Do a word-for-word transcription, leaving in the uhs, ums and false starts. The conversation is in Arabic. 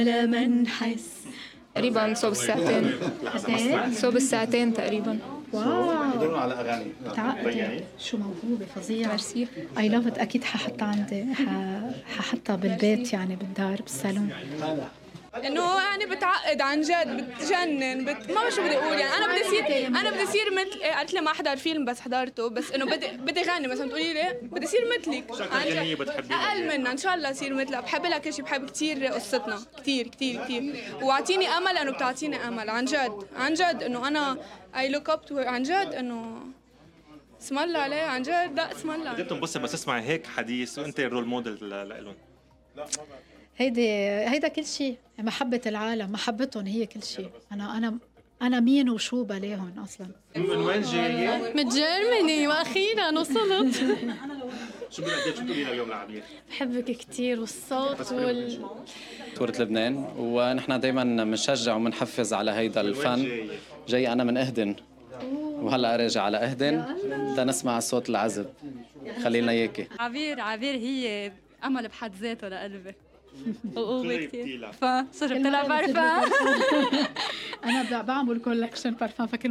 لما نحس. تقريبا صوب الساعتين. قد ايه؟ صوب الساعتين تقريبا. واو بدوروا على اغاني تعقد شو موهوبة فظيعة. ميرسي. اي لاف ات. اكيد ححطها عندي، ح- ححطها بالبيت يعني بالدار بالصالون. انه يعني بتعقد عن جد، بتجنن، بت... ما شو بدي اقول يعني. انا بدي اصير انا بدي اصير مثل إيه، قلت لي ما احضر فيلم بس حضرته، بس انه بدي بدي غني مثلا تقولي لي بدي اصير مثلك عن جد. اقل منها ان شاء الله اصير مثلها. بحب لها كل شيء، بحب كثير قصتنا كثير كثير كثير، واعطيني امل انه بتعطيني امل عن جد عن جد انه انا اي لوك اب تو عن جد انه اسم الله عليه عن جد. لا اسم الله. جبت انبسط بس اسمعي هيك حديث وانت الرول موديل لهم. هيدي هيدا كل شيء، محبة العالم، محبتهم هي كل شيء. أنا أنا أنا مين وشو بلاهم أصلا. من وين جاية؟ من جيرماني واخيرا وصلت. شو بدك شو تقولي لها اليوم لعبير؟ بحبك كتير والصوت وال صورة لبنان، ونحن دايما بنشجع وبنحفز على هيدا الفن. جاي أنا من أهدن وهلا راجع على أهدن، بدنا نسمع صوت العزب. خلينا إياكي. عبير عبير هي امل بحد ذاته لقلبي وقوة كتير. فشربت لها كل مرة برفان. أنا بعمل كولكشن برفان، فكل